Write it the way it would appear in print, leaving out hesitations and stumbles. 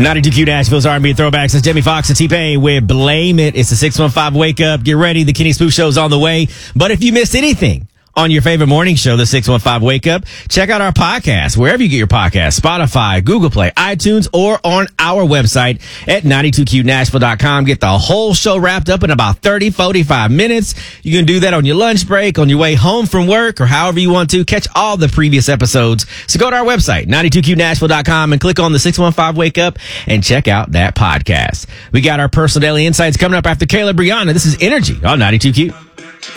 92Q Nashville's R&B throwbacks. It's Jamie Foxx and T-Pain with Blame It. It's the 615 Wake Up. Get ready. The Kenny Spoof Show's on the way. But if you missed anything on your favorite morning show, the 615 Wake Up, check out our podcast, wherever you get your podcast, Spotify, Google Play, iTunes, or on our website at 92QNashville.com. Get the whole show wrapped up in about 30, 45 minutes. You can do that on your lunch break, on your way home from work, or however you want to. Catch all the previous episodes. So go to our website, 92QNashville.com, and click on the 615 Wake Up and check out that podcast. We got our personal daily insights coming up after Kayla Brianna. This is Energy on 92Q.